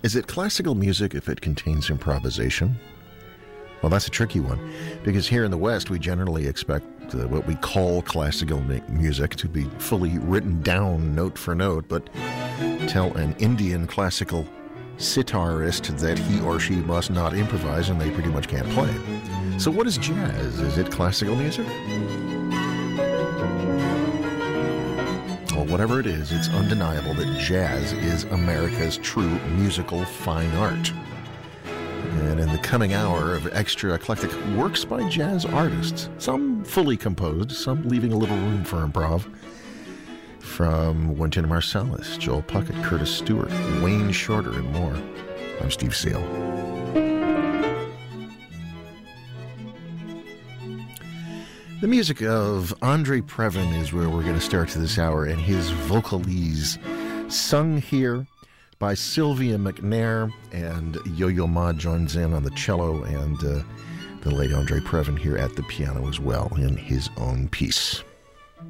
Is it classical music if it contains improvisation? Well, that's a tricky one, because here in the West, we generally expect what we call classical music to be fully written down note for note, but tell an Indian classical sitarist that he or she must not improvise and they pretty much can't play. So what is jazz? Is it classical music? Well, whatever it is, it's undeniable that jazz is America's true musical fine art. And in the coming hour of extra eclectic works by jazz artists, some fully composed, some leaving a little room for improv, from Wynton Marsalis, Joel Puckett, Curtis Stewart, Wayne Shorter, and more. I'm Steve Seal. The music of Andre Previn is where we're going to start this hour, and his vocalese, sung here by Sylvia McNair, and Yo-Yo Ma joins in on the cello, and the late Andre Previn here at the piano as well in his own piece.